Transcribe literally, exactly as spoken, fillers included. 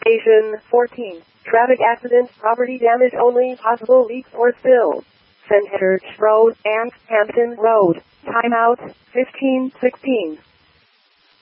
Station fourteen. Traffic accident, property damage only, possible leaks or spills. Saint Church Road and Hampton Road. Timeout fifteen sixteen.